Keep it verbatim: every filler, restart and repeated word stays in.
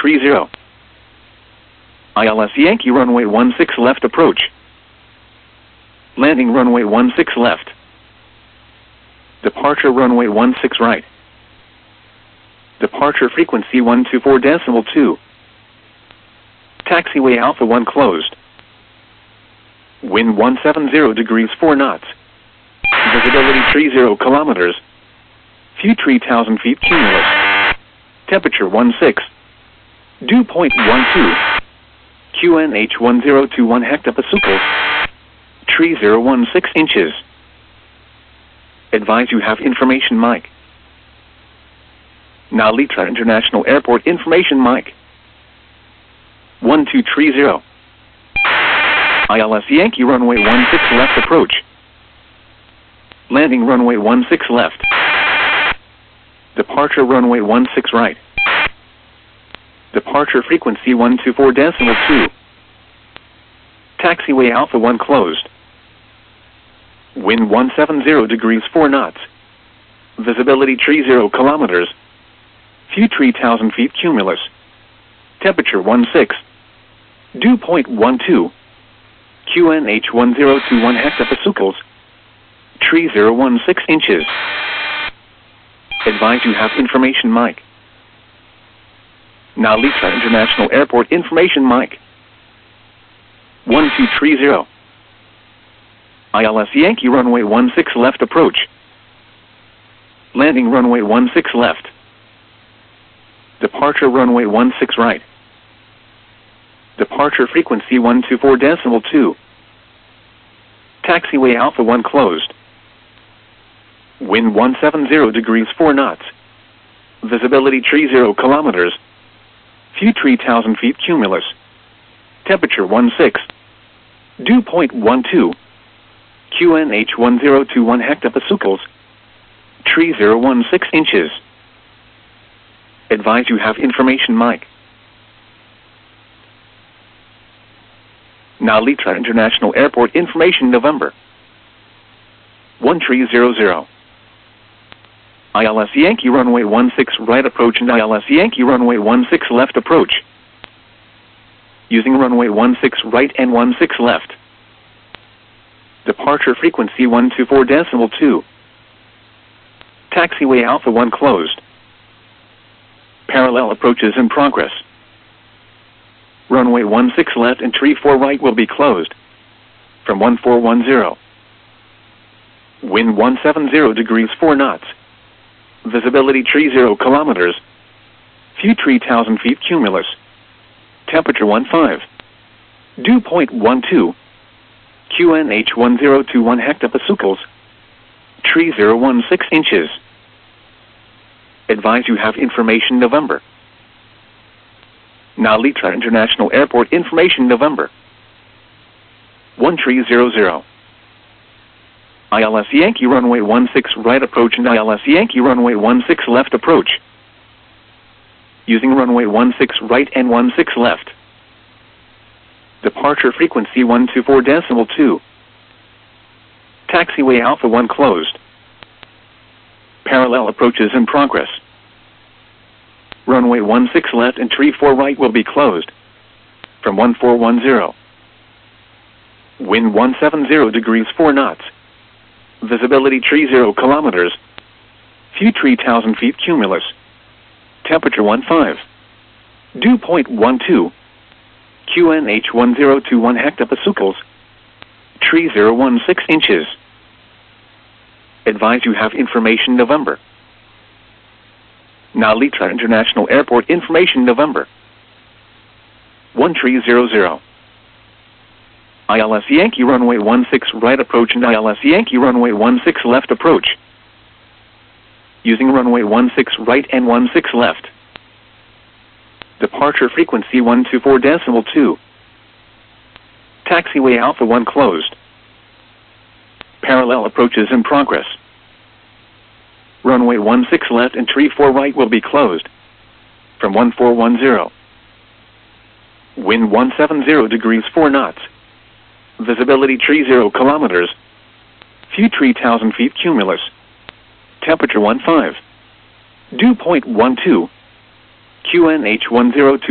three zero. I L S Yankee runway one six left approach. Landing runway one six left. Departure runway one six right. Departure frequency one two four decimal two. Taxiway Alpha one closed. Wind one seven zero degrees four knots. Visibility three zero kilometers. View three thousand feet cumulus. Temperature one six. Dew point one two. Q N H one zero two one hectopascals. three zero one six inches. Advise you have information mic. Now Litra International Airport information mic. one two three zero. I L S Yankee runway one six left approach. Landing runway one six left. Departure runway one six right. Departure frequency one two four decimal two. Taxiway Alpha one closed. Wind one seven zero degrees four knots. Visibility three zero kilometers. View three thousand feet cumulus. Temperature one six. Dew point one two. Q N H one zero two one hectopascals. three zero one six inches. Advise you have information mic. Now Litra International Airport information mic. one two three zero. I L S Yankee runway one six left approach. Landing runway one six left. Departure runway one six right. Departure frequency one two four decimal two. Taxiway Alpha one closed. Wind one seven zero degrees four knots. Visibility three zero kilometers. View three thousand feet cumulus. Temperature one six. Dew point one two. Q N H one zero two one hectopascals. three zero one six inches. Advise you have information mic. Now Litra International Airport information November. one three zero zero. I L S Yankee runway one six right approach and I L S Yankee runway one six left approach. Using runway one six right and one six left. Departure frequency one two four decimal two. Taxiway Alpha one closed. Parallel approaches in progress. Runway one six left and three four right will be closed. From one four one zero. Wind one seven zero degrees four knots. Visibility three zero kilometers. View three thousand feet cumulus. Temperature one five. Dew point one two. Q N H one zero two one hectopascals. three zero one six inches. Advise you have information November. Now Litra International Airport information November. one three zero zero. I L S Yankee runway one six right approach and I L S Yankee runway one six left approach. Using runway one six right and one six left. Departure frequency one two four decimal two. Taxiway Alpha one closed. Parallel approaches in progress. Runway one six left and three four right will be closed. From one four one zero. Wind one seven zero degrees four knots. Visibility three zero kilometers. View three thousand feet cumulus. Temperature one five. Dew point one two. Q N H one zero two one hectopascals. three zero one six inches. Advise you have information November. Now Litra International Airport information November. one three zero zero. I L S Yankee runway one six right approach and I L S Yankee runway one six left approach. Using runway one six right and one six left. Departure frequency one two four decimal two. Taxiway Alpha one closed. Parallel approaches in progress. Runway one six left and three four right will be closed. From one four one zero. Wind one seven zero degrees four knots. Visibility three zero kilometers. View three thousand feet cumulus. Temperature one five. Dew point one two. Q N H one zero two